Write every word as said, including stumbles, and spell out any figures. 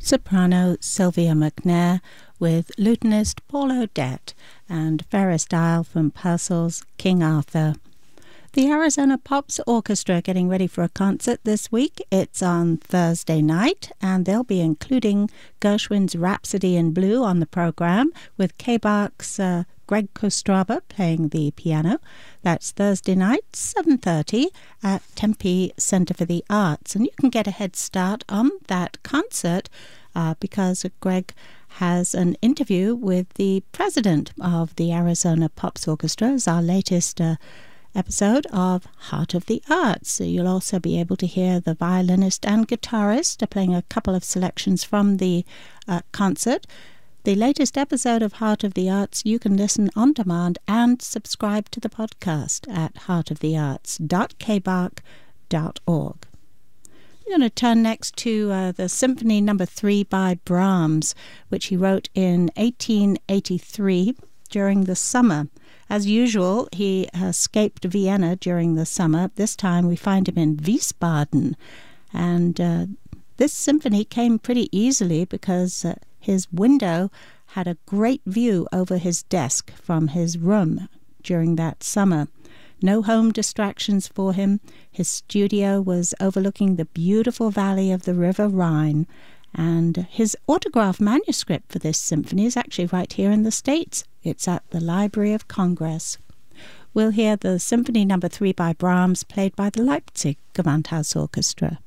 soprano Sylvia McNair with lutenist Paul Odette and Ferris Dial from Purcell's King Arthur. The Arizona Pops Orchestra getting ready for a concert this week. It's on Thursday night, and they'll be including Gershwin's Rhapsody in Blue on the program with K-Bach's uh, Greg Kostraba playing the piano. That's Thursday night, seven thirty at Tempe Center for the Arts. And you can get a head start on that concert uh, because Greg has an interview with the president of the Arizona Pops Orchestra as our latest uh, episode of Heart of the Arts. So you'll also be able to hear the violinist and guitarist playing a couple of selections from the uh, concert. The latest episode of Heart of the Arts you can listen on demand and subscribe to the podcast at heart of the arts dot k bach dot org. I'm going to turn next to uh, the Symphony Number Three by Brahms, which he wrote in eighteen eighty-three during the summer. As usual, he escaped Vienna during the summer. This time we find him in Wiesbaden. And uh, this symphony came pretty easily because uh, his window had a great view over his desk from his room during that summer. No home distractions for him. His studio was overlooking the beautiful valley of the River Rhine. And his autograph manuscript for this symphony is actually right here in the States. It's at the Library of Congress. We'll hear the Symphony Number Three by Brahms played by the Leipzig Gewandhaus Orchestra.